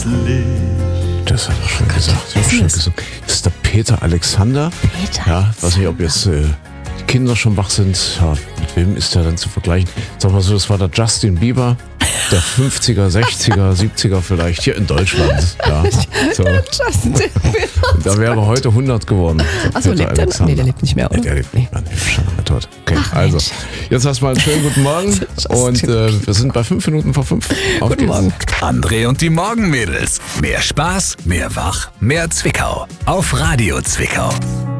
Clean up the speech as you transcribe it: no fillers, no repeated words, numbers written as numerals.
Das hat er schon gesagt. Das ist der Peter Alexander. Peter. Ja, weiß nicht, ob jetzt die Kinder schon wach sind. Ja, mit wem ist der denn zu vergleichen? Sag mal so, das war der Justin Bieber. Der 50er, 60er, 70er vielleicht, hier in Deutschland. Ja, so. Justin Bieber. Da wäre heute 100 geworden. Achso, lebt er noch? Nee, der lebt nicht mehr, oder? Nee, der lebt nicht mehr. Nee, schon lange tot. Okay, Ach, also, Mensch. jetzt erstmal einen schönen guten Morgen. Und wir sind bei 5 Minuten vor 5. Auf Guten geht's. Morgen. André und die Morgenmädels. Mehr Spaß, mehr Wach, mehr Zwickau. Auf Radio Zwickau.